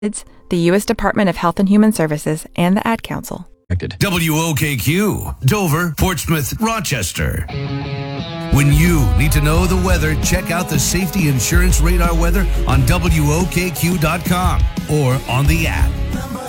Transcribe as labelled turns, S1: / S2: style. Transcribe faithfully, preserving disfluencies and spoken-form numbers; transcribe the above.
S1: the U S Department of Health and Human Services, and the Ad Council.
S2: W O K Q, Dover, Portsmouth, Rochester. When you need to know the weather, check out the Safety Insurance Radar weather on W O K Q dot com or on the app.